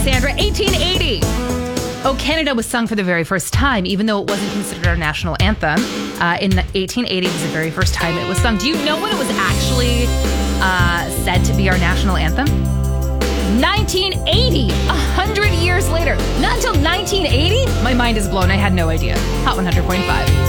Sandra, 1880. Oh, Canada was sung for the very first time, even though it wasn't considered our national anthem. In 1880 was the very first time it was sung. Do you know when it was actually said to be our national anthem? 1980, 100 years later. Not until 1980? My mind is blown. I had no idea. Hot 100.5.